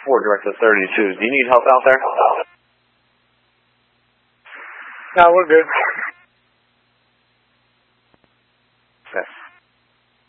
direct to 32. Do you need help out there? No, we're good.